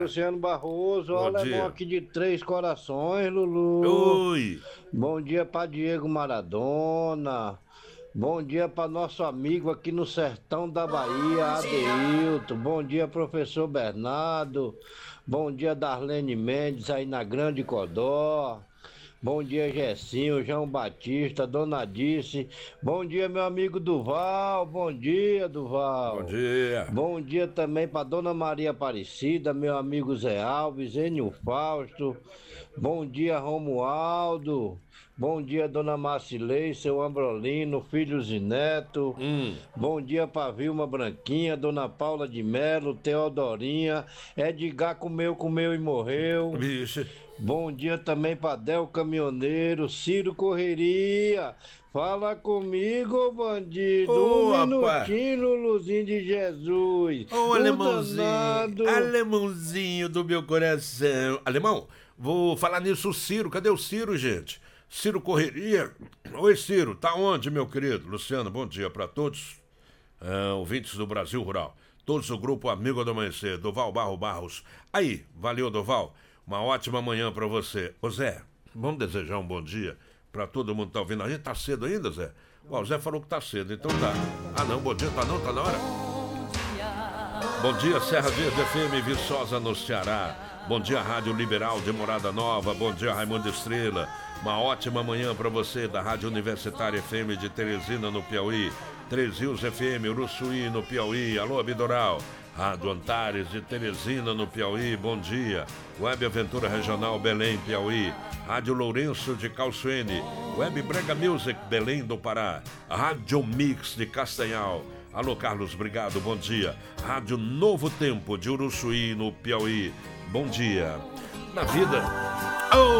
Luciano Barroso, o Bom alemão dia. aqui de Três Corações, Lulu. Oi. Bom dia para Diego Maradona. Bom dia para nosso amigo aqui no sertão da Bahia, Adeilton. Bom dia, professor Bernardo. Bom dia, Darlene Mendes aí na Grande Codó. Bom dia, Gessinho, João Batista, Dona Dice. Bom dia, meu amigo Duval. Bom dia, Bom Duval. dia. Bom dia também para Dona Maria Aparecida, meu amigo Zé Alves, Enio Fausto. Bom dia, Romualdo. Bom dia, Dona Marcilei, seu Ambrolino, filhos e neto. Bom dia para Vilma Branquinha, Dona Paula de Melo, Teodorinha. Edgar comeu e morreu. Vixe. Bom dia também para Del Caminhoneiro, Ciro Correria. Fala comigo, ô bandido. Um Ô, rapaz. minutinho, Luluzinho de Jesus. Ô, O alemãozinho. danado. Alemãozinho do meu coração. Alemão, vou falar nisso, o Ciro. Cadê o Ciro, gente? Ciro Correria. Oi, Ciro. Tá onde, meu querido? Luciano, bom dia para todos. Ouvintes do Brasil Rural. Todos o grupo Amigo do Amanhecer. Doval Barros. Aí, valeu, Doval. Uma ótima manhã pra você. Ô Zé, vamos desejar um bom dia pra todo mundo que tá ouvindo. A gente tá cedo ainda, Zé? Ó, o Zé falou que tá cedo, então tá. Ah não, bom dia, tá não? Tá na hora? Bom dia, Serra Verde FM, Viçosa no Ceará. Bom dia, Rádio Liberal de Morada Nova. Bom dia, Raimundo Estrela. Uma ótima manhã pra você da Rádio Universitária FM de Teresina, no Piauí. Três Rios FM, Uruçuí, no Piauí. Alô, Abidoral. Rádio Antares de Teresina, no Piauí, bom dia. Web Aventura Regional Belém, Piauí. Rádio Lourenço de Calçoene. Web Brega Music, Belém do Pará. Rádio Mix de Castanhal. Alô, Carlos, obrigado, bom dia. Rádio Novo Tempo de Uruçuí, no Piauí, bom dia. Na vida... Oh!